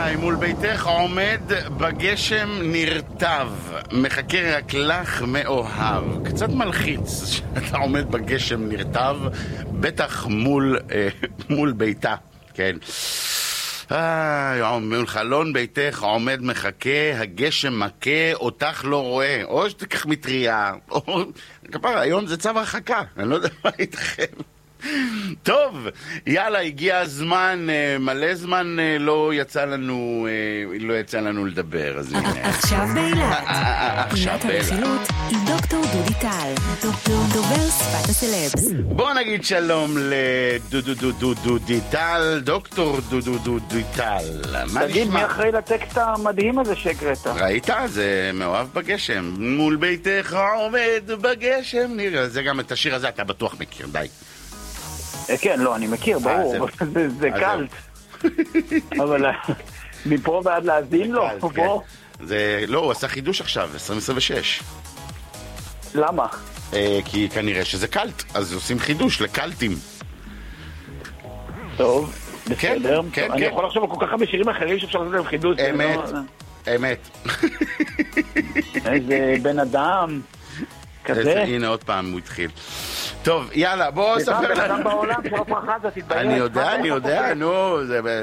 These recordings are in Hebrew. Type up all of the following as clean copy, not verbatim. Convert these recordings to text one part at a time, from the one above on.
היי, מול ביתך עומד בגשם נרטב, מחכה רק לך מאוהב. קצת מלחיץ שאתה עומד בגשם נרטב, בטח מול ביתה, כן. מול חלון ביתך עומד מחכה, הגשם מכה, אותך לא רואה. או שתיקח מטריה, או... כפר, היום זה צו הרחקה, אני לא יודע מה איתכם. טוב, יאללה, הגיע הזמן, מלא זמן לא יצא לנו לדבר, אז הנה. עכשיו באילת, פינת הרכילות עם דוקטור דודי טל, דובר שפת הסלבס. בוא נגיד שלום לדודי טל, דוקטור דודי טל. תגיד, מי אחראי לטקסט המדהים הזה שהקראת? ראית? זה מאוהב בגשם. מול ביתך עומד בגשם, נראה, זה גם את השיר הזה אתה בטוח מכיר, די. כן, לא, אני מכיר, ברור, זה קלט. אבל מפה ועד להזין לו, פה. לא, הוא עשה חידוש עכשיו, 2026. למה? כי כנראה שזה קלט, אז עושים חידוש לקלטים. טוב, בסדר. כן. אני יכול לחשוב על כל כך הרבה שירים אחרים שאפשר לעשות להם חידוש. אמת. איזה בן אדם. כזה. הנה עוד פעם הוא התחיל. טוב, יאללה, בוא ספר לנו. אדם בעולם של עופרה חזה, תתבייש. אני יודע, נו,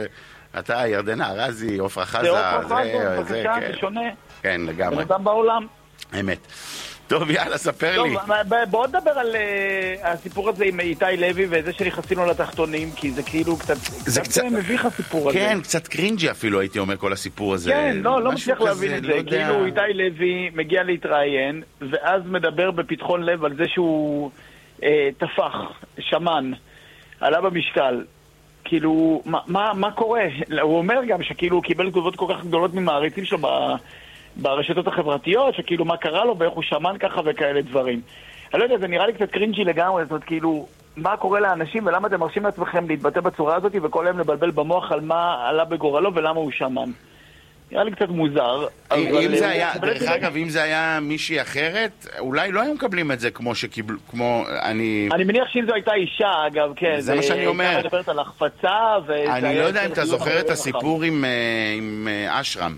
אתה ירדנה ארזי, עופרה חזה. זה עופרה חזה, בבקשה, זה שונה. כן, לגמרי. אדם בעולם. אמת. טוב, יאללה, ספר לי. טוב, בואו נדבר על הסיפור הזה עם איתי לוי וזה שנכנסים לתחתונים, כי זה כאילו קצת מביך הסיפור הזה. כן, קצת קרינג'י אפילו הייתי אומר כל הסיפור הזה. כן, לא מצליח להבין את זה. כאילו איתי לוי מגיע להתראיין, ואז מדבר בפתחון לב על זה שהוא תפח, שמן, עלה במשקל. כאילו, מה קורה? הוא אומר גם שכאילו הוא קיבל תגובות כל כך גדולות ממעריצים שלו ברשתות החברתיות, שכאילו מה קרה לו ואיך הוא שמן ככה וכאלה דברים. אני לא יודע, זה נראה לי קצת קרינג'י לגמרי, זאת אומרת, כאילו, מה קורה לאנשים ולמה אתם מרשים לעצמכם להתבטא בצורה הזאת וכל היום לבלבל במוח על מה עלה בגורלו ולמה הוא שמן. נראה לי קצת מוזר. אם זה היה, דרך אגב, אם זה היה מישהי אחרת, אולי לא היו מקבלים את זה כמו שקיבלו, כמו אני מניח שאם זו הייתה אישה, אגב, כן. זה מה שאני אומר. היא מדברת על החפצה אני לא יודע אם אתה זוכר את הסיפור עם אשרם.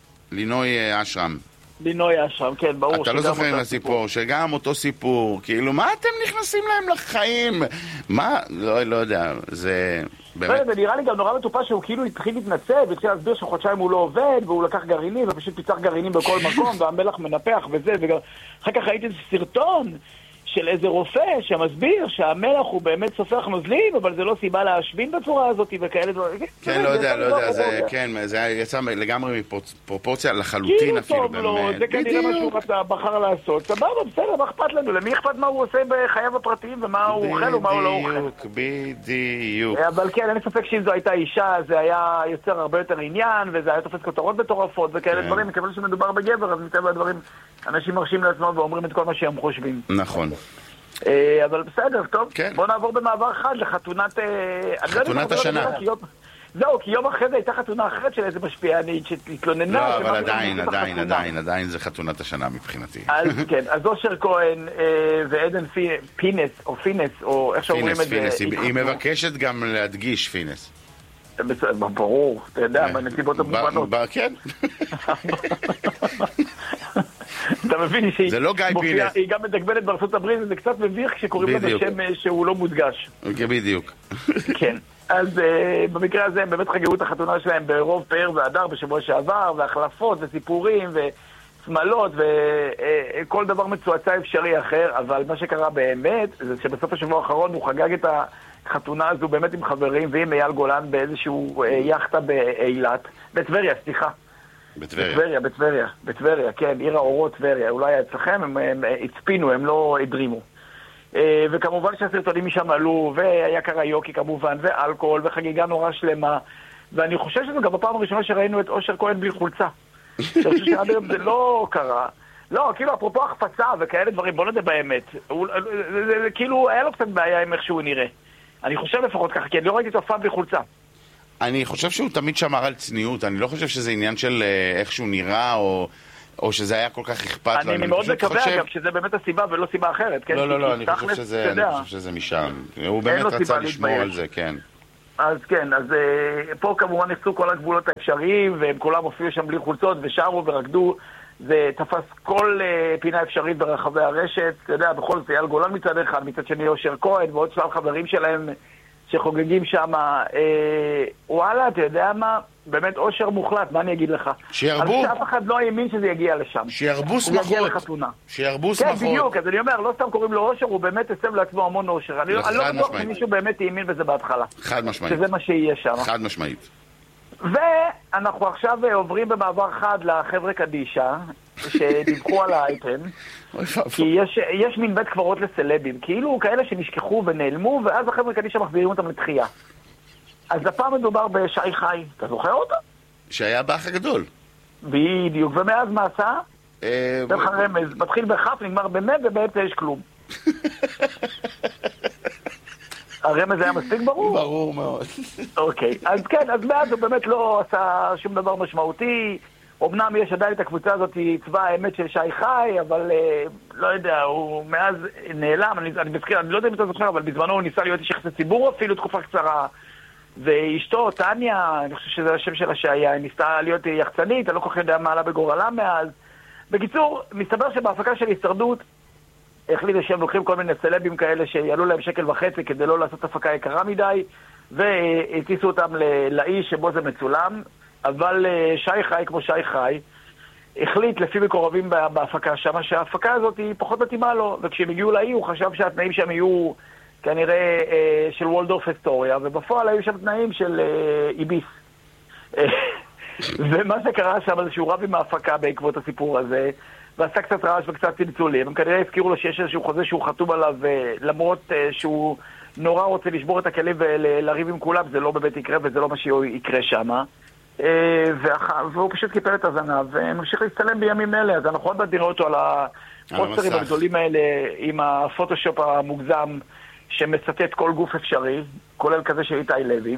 לינוי אשרם. לינוי אשרם, כן, ברור. אתה לא זוכר עם הסיפור, שגם אותו סיפור, כאילו, מה אתם נכנסים להם לחיים? מה? לא יודע, זה באמת... זה נראה לי גם נורא מטופש שהוא כאילו התחיל להתנצל, והתחיל להסביר שחודשיים הוא לא עובד, והוא לקח גרעינים, ופשוט פיצח גרעינים בכל מקום, והמלח מנפח וזה, וגם... אחר כך ראיתי איזה סרטון של איזה רופא שמסביר שהמלח הוא באמת סופח נוזלים, אבל זה לא סיבה להשבין בצורה הזאת וכאלה דברים. כן, לא יודע, זה כן, זה יצא לגמרי מפרופורציה לחלוטין אפילו. כאילו טוב לו, זה כנראה מה שהוא בחר לעשות. סבבה, בסדר, מה אכפת לנו? למי אכפת מה הוא עושה בחייו הפרטיים ומה הוא אוכל ומה הוא לא אוכל? בדיוק. אבל כן, אין לי ספק שאם זו הייתה אישה, זה היה יוצר הרבה יותר עניין, וזה היה תופס כותרות מטורפות וכאלה דברים, מכיוון שמדובר בגבר, אז מטבע הדברים אנשים מרשים לעצמם ואומרים את כל מה שהם חושבים. נכון. אבל בסדר, טוב. בוא נעבור במעבר חד לחתונת... חתונת השנה. זהו, כי יום אחרי זה הייתה חתונה אחרת של איזה משפיענית שהתלוננה... לא, אבל עדיין זה חתונת השנה מבחינתי. אז כן, אז אושר כהן ועדן פינס, או פינס, או איך שאומרים את זה... פינס, היא מבקשת גם להדגיש פינס. ברור, אתה יודע, בנסיבות המובנות. כן. אתה מבין שהיא זה לא גיא פינס. היא גם מדגבנת בארצות הברית, וזה קצת מביך כשקוראים לה בשם שהוא לא מודגש. בדיוק. כן. אז במקרה הזה הם באמת חגגו את החתונה שלהם ברוב פאר והדר בשבוע שעבר, והחלפות וסיפורים ושמלות וכל דבר מצועצע אפשרי אחר, אבל מה שקרה באמת זה שבסוף השבוע האחרון הוא חגג את החתונה הזו באמת עם חברים ועם אייל גולן באיזשהו יחטה באילת, בטבריה, כן, עיר האורות טבריה, אולי אצלכם הם הצפינו, הם לא הדרימו. וכמובן שהסרטונים משם עלו, והיה קריוקי כמובן, ואלכוהול, וחגיגה נורא שלמה, ואני חושב שזו גם בפעם הראשונה שראינו את אושר כהן בלי חולצה. אני חושב שעד היום זה לא קרה. לא, כאילו אפרופו החפצה וכאלה דברים, בוא נדע באמת. כאילו היה לו קצת בעיה עם איך שהוא נראה. אני חושב לפחות ככה, כי אני לא ראיתי את אף פעם בלי חולצה. אני חושב שהוא תמיד שמר על צניעות, אני לא חושב שזה עניין של איך שהוא נראה או שזה היה כל כך אכפת לו. אני מאוד מקווה אגב שזה באמת הסיבה ולא סיבה אחרת. לא, אני חושב שזה משם. הוא באמת רצה לשמור על זה, כן. אז כן, אז פה כמובן נחצו כל הגבולות האפשריים, והם כולם הופיעו שם בלי חולצות, ושרו ורקדו. זה תפס כל פינה אפשרית ברחבי הרשת. אתה יודע, בכל זאת, אייל גולן מצד אחד, מצד שני אושר כהן, ועוד שלל חברים שלהם שחוגגים שם. וואלה, אתה יודע מה? באמת אושר מוחלט, מה אני אגיד לך? שירבו. אז שאף אחד לא האמין שזה יגיע לשם. שירבו שמחות. הוא יגיע לחתונה. שירבו שמחות. כן, בדיוק, אז אני אומר, לא סתם קוראים לו אושר, הוא באמת הסב לעצמו המון אושר. אני לא בטוח שמישהו באמת האמין בזה בהתחלה. חד משמעית. שזה מה שיהיה שם. חד משמעית. ואנחנו עכשיו עוברים במעבר חד לחבר'ה קדישה, שדיווחו על האייטם, כי יש מין בית קברות לסלבים, כאילו כאלה שנשכחו ונעלמו, ואז החבר'ה קדישה מחזירים אותם לתחייה. אז הפעם מדובר בשי חי, אתה זוכר אותו? שהיה באח הגדול. בדיוק, ומאז מה עשה? דרך הרמז, מתחיל בחף, נגמר באמת, ובאמצע יש כלום. הרמז היה מספיק ברור? ברור מאוד. אוקיי, אז כן, אז מאז הוא באמת לא עשה שום דבר משמעותי. אמנם יש עדיין את הקבוצה הזאת, צבא האמת של שי חי, אבל לא יודע, הוא מאז נעלם. אני לא יודע אם אתה זוכר, אבל בזמנו הוא ניסה להיות איש יחסי ציבור אפילו תקופה קצרה. ואשתו, טניה, אני חושב שזה השם שלה שהיה, היא ניסתה להיות יחצנית, אני לא כל כך יודע מה עלה בגורלה מאז. בקיצור, מסתבר שבהפקה של הישרדות, החליטו שהם לוקחים כל מיני סלבים כאלה שיעלו להם 1.5 שקל כדי לא לעשות הפקה יקרה מדי, והטיסו אותם לאיש שבו זה מצולם, אבל שי חי כמו שי חי, החליט לפי מקורבים בהפקה שם, שההפקה הזאת היא פחות מתאימה לו, וכשהם הגיעו לאי הוא חשב שהתנאים שם יהיו כנראה של וולדורף אסטוריה, ובפועל היו שם תנאים של איביס. ומה שקרה שם זה שהוא רב עם ההפקה בעקבות הסיפור הזה, ועשה קצת רעש וקצת צלצולים. הם כנראה הזכירו לו שיש איזשהו חוזה שהוא חתום עליו, למרות שהוא נורא רוצה לשבור את הכלים ולריב עם כולם, זה לא באמת יקרה וזה לא מה שיקרה שם. והוא פשוט קיפל את הזנב, וממשיך להצטלם בימים אלה. אז אנחנו עוד מעט נראה אותו על הפוסטרים הגדולים האלה, עם הפוטושופ המוגזם, שמסתת כל גוף אפשרי, כולל כזה של איתי לוי.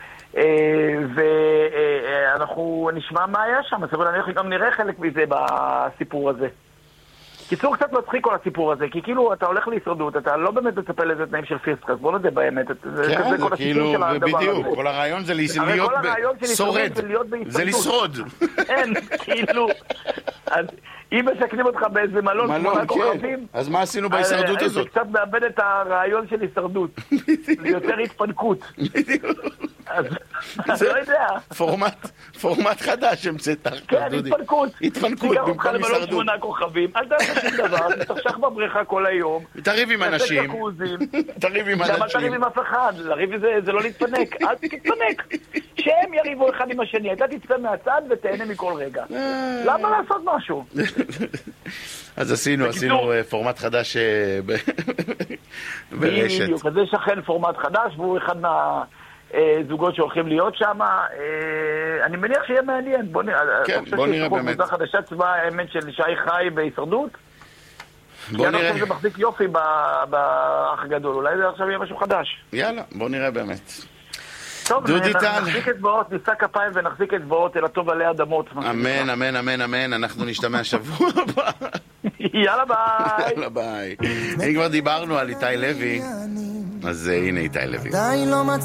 ואנחנו נשמע מה היה שם, אבל אני גם נראה חלק מזה בסיפור הזה. קיצור, קצת מצחיק כל הסיפור הזה, כי כאילו אתה הולך להישרדות, אתה לא באמת מצפה לאיזה תנאים של פיסקס, בוא נדע באמת. כן, זה כאילו, בדיוק, כל הרעיון זה להיות שורד, זה לשרוד. אין, כאילו, אם משקנים אותך באיזה מלון, מלון, כן, אז מה עשינו בהישרדות הזאת? זה קצת מאבד את הרעיון של הישרדות, זה יותר התפנקות. אז לא יודע. פורמט חדש המצאת. כן, התפנקות. התפנקות במקום הישרדות. 8 כוכבים, אל תעשה שום דבר, תשך בבריכה כל היום. תריב עם אנשים. תריב עם אנשים. גם אל תריב עם אף אחד, לריב זה לא להתפנק, אל תתפנק. שהם יריבו אחד עם השני, אתה תצפה מהצד ותהנה מכל רגע. למה לעשות משהו? אז עשינו פורמט חדש ברשת. בדיוק, אז יש אכן פורמט חדש, והוא אחד זוגות שהולכים להיות שם. אני מניח שיהיה מעניין. כן, בוא נראה באמת. קבוצה חדשה, צבא האמת של שי חי בהישרדות. בוא נראה. זה מחזיק יופי באח הגדול. אולי זה עכשיו יהיה משהו חדש. יאללה, בוא נראה באמת. טוב, נחזיק אצבעות, נישא כפיים ונחזיק אצבעות אל הטוב עלי אדמות. אמן, אמן, אמן, אמן. אנחנו נשתמע שבוע הבא. יאללה ביי. יאללה ביי. אם כבר דיברנו על איתי לוי, אז הנה איתי לוי.